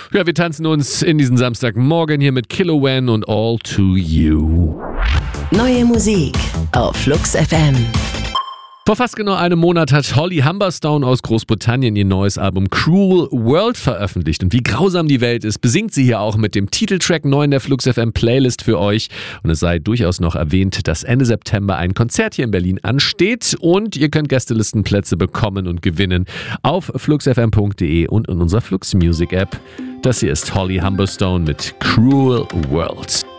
Ja, wir tanzen uns in diesen Samstagmorgen hier mit Killowan und All to You. Neue Musik auf Flux FM. Vor fast genau einem Monat hat Holly Humberstone aus Großbritannien ihr neues Album Cruel World veröffentlicht. Und wie grausam die Welt ist, besingt sie hier auch mit dem Titeltrack neu in der Flux FM Playlist für euch. Und es sei durchaus noch erwähnt, dass Ende September ein Konzert hier in Berlin ansteht. Und ihr könnt Gästelistenplätze bekommen und gewinnen auf fluxfm.de und in unserer Flux Music App. Das hier ist Holly Humberstone mit Cruel World.